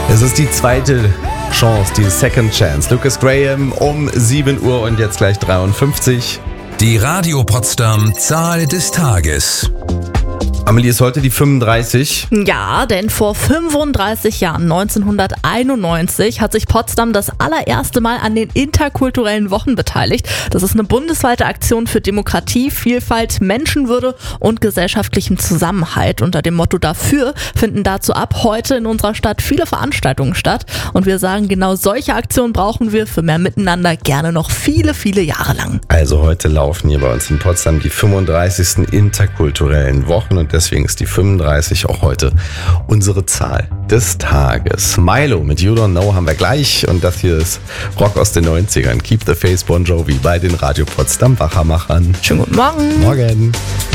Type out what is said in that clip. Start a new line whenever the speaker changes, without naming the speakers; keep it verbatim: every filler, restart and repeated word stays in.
Es ist die zweite Chance, die Second Chance. Lucas Graham um sieben Uhr und jetzt gleich dreiundfünfzig.
Die Radio Potsdam Zahl des Tages.
Amelie, ist heute die fünfunddreißig.
Ja, denn vor fünfunddreißig Jahren, neunzehnhunderteinundneunzig, hat sich Potsdam das allererste Mal an den interkulturellen Wochen beteiligt. Das ist eine bundesweite Aktion für Demokratie, Vielfalt, Menschenwürde und gesellschaftlichen Zusammenhalt. Unter dem Motto dafür finden dazu ab heute in unserer Stadt viele Veranstaltungen statt. Und wir sagen, genau solche Aktionen brauchen wir für mehr Miteinander gerne noch viele, viele Jahre lang.
Also heute laufen hier bei uns in Potsdam die fünfunddreißigsten interkulturellen Wochen und deswegen ist die fünfunddreißig auch heute unsere Zahl des Tages. Milo mit You Don't Know haben wir gleich und das hier ist Rock aus den neunzigern. Keep the Faith, Bon Jovi bei den Radio Potsdam Wachermachern.
Schönen guten Morgen.
Morgen.